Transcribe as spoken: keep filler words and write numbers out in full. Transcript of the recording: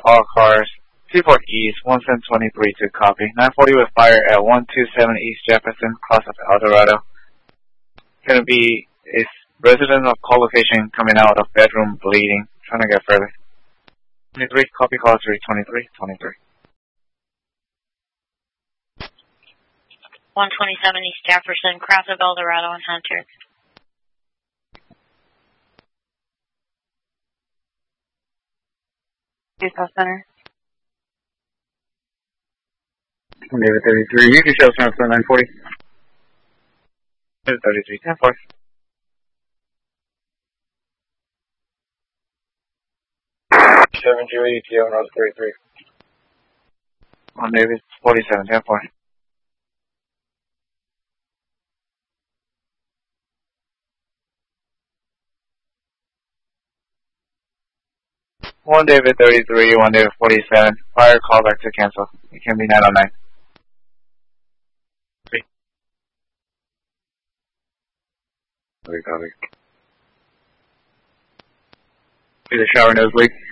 all cars. Seaport East, one seven twenty-three to copy. nine forty with fire at one two seven East Jefferson, cross of El Dorado. Going to be a resident of call location coming out of bedroom bleeding. Trying to get further. twenty-three, copy call three twenty-three, twenty-three. one twenty-seven East Jefferson, cross of El Dorado and Hunter. East Center. David thirty-three, you can show us for nine forty. David thirty-three, ten four. seven two eight, T O, North thirty-three. On David forty-seven, ten four. One David thirty-three, one David forty-seven. Fire call back to cancel. It can be nine oh nine. Three. Copy, copy. See the shower nose leak.